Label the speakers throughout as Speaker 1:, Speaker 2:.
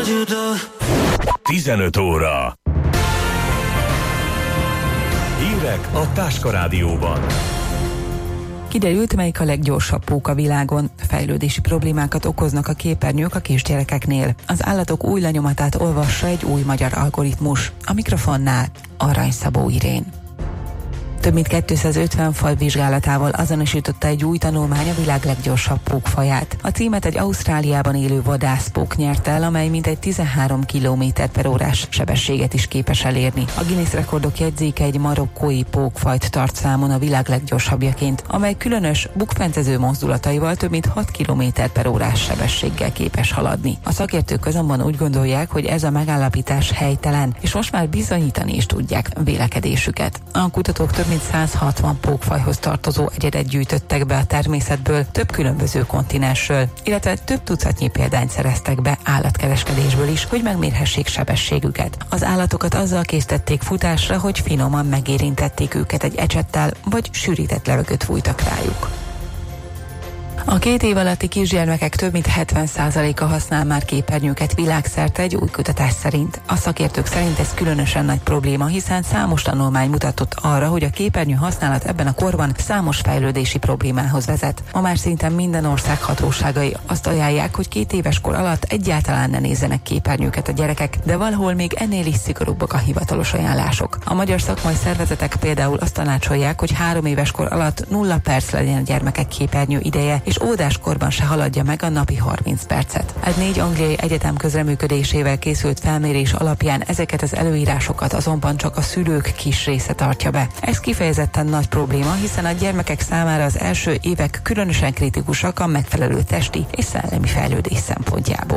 Speaker 1: 15 óra. Hírek a Táska Rádióban.
Speaker 2: Kiderült, melyik a leggyorsabb pók a világon. Fejlődési problémákat okoznak a képernyők a kisgyerekeknél. Az állatok új lenyomatát olvassa egy új magyar algoritmus. A mikrofonnál Arany Szabó Irén. Több mint 250 faj vizsgálatával azonosította egy új tanulmány a világ leggyorsabb pókfaját. A címet egy Ausztráliában élő vadászpók nyert el, amely mintegy 13 km/órás sebességet is képes elérni. A Guinness rekordok jegyzéke egy marokkói pókfajt tart számon a világ leggyorsabbjaként, amely különös bukfencező mozdulataival több mint 6 km/órás sebességgel képes haladni. A szakértők azonban úgy gondolják, hogy ez a megállapítás helytelen, és most már bizonyítani is tudják vélekedésüket. A kutatók több mint 160 pókfajhoz tartozó egyedet gyűjtöttek be a természetből, több különböző kontinensről, illetve több tucatnyi példányt szereztek be állatkereskedésből is, hogy megmérhessék sebességüket. Az állatokat azzal késztették futásra, hogy finoman megérintették őket egy ecsettel, vagy sűrített levegőt fújtak rájuk. A 2 év alatti kisgyermekek több mint 70%-a használ már képernyőket világszerte egy új kutatás szerint. A szakértők szerint ez különösen nagy probléma, hiszen számos tanulmány mutatott arra, hogy a képernyő használat ebben a korban számos fejlődési problémához vezet. Ma már szinte minden ország hatóságai azt ajánlják, hogy 2 éves kor alatt egyáltalán ne nézzenek képernyőket a gyerekek, de valahol még ennél is szigorúbbak a hivatalos ajánlások. A magyar szakmai szervezetek például azt tanácsolják, hogy 3 éves kor alatt 0 perc legyen a gyermekek képernyő ideje, és óvodáskorban se haladja meg a napi 30 percet. Egy 4 angliai egyetem közreműködésével készült felmérés alapján ezeket az előírásokat azonban csak a szülők kis része tartja be. Ez kifejezetten nagy probléma, hiszen a gyermekek számára az első évek különösen kritikusak a megfelelő testi és szellemi fejlődés szempontjából.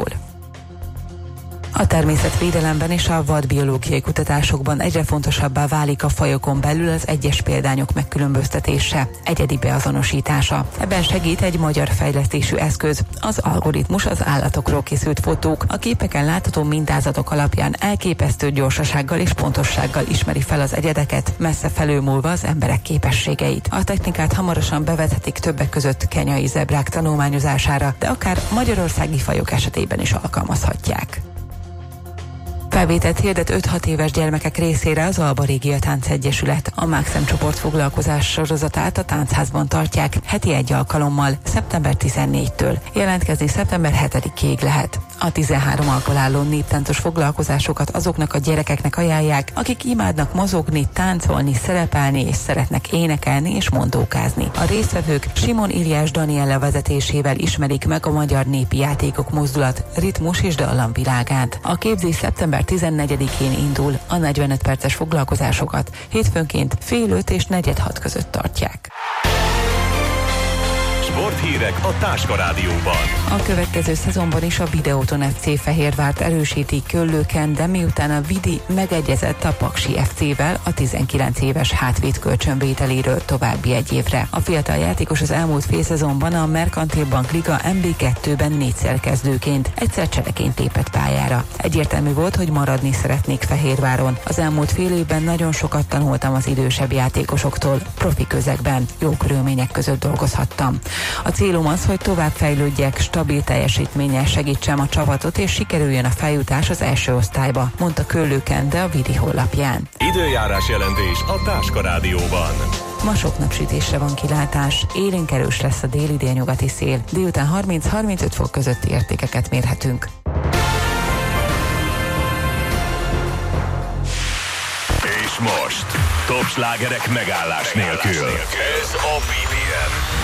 Speaker 2: A természetvédelemben és a vadbiológiai kutatásokban egyre fontosabbá válik a fajokon belül az egyes példányok megkülönböztetése, egyedi beazonosítása. Ebben segít egy magyar fejlesztésű eszköz, az algoritmus az állatokról készült fotók. A képeken látható mintázatok alapján elképesztő gyorsasággal és pontossággal ismeri fel az egyedeket, messze felülmúlva az emberek képességeit. A technikát hamarosan bevethetik többek között kenyai zebrák tanulmányozására, de akár magyarországi fajok esetében is alkalmazhatják. Felvételt hirdet 5-6 éves gyermekek részére az Alba Régia Táncegyesület. A Mákszem csoport foglalkozás sorozatát a Táncházban tartják heti 1 alkalommal, szeptember 14-től. Jelentkezni szeptember 7-ig lehet. A 13 alkol álló néptáncos foglalkozásokat azoknak a gyerekeknek ajánlják, akik imádnak mozogni, táncolni, szerepelni és szeretnek énekelni és mondókázni. A résztvevők Simon Iliás Daniella vezetésével ismerik meg a magyar népi játékok mozdulat, ritmus és dallamvilágát. A képzés szeptember 14-én indul, a 45 perces foglalkozásokat hétfőnként fél 5 és 4:30 között tartják.
Speaker 1: Sporthírek a Táska Rádióban.
Speaker 2: A következő szezonban is a Videóton FC Fehérvárt erősíti Köllőken, de miután a Vidi megegyezett a Paksi FC-vel a 19 éves hátvéd kölcsönvételéről további 1 évre. A fiatal játékos az elmúlt félszezonban a Merkantil Bank Liga MB2-ben 4-szer kezdőként, egyszer csereként lépett pályára. Egyértelmű volt, hogy maradni szeretnék Fehérváron. Az elmúlt fél évben nagyon sokat tanultam az idősebb játékosoktól, profi közegben, jó körülmények között dolgozhattam. A célom az, hogy tovább fejlődjek, stabil teljesítménnyel segítsem a csapatot, és sikerüljön a feljutás az első osztályba, mondta Köllőken, de a Vidi honlapján.
Speaker 1: Időjárás jelentés a Táska Rádióban.
Speaker 2: Ma sok napsütésre van kilátás, élénk erős lesz a déli délnyugati szél, délután 30-35 fok közötti értékeket mérhetünk.
Speaker 1: És most top slágerek megállás nélkül. Ez a BPM.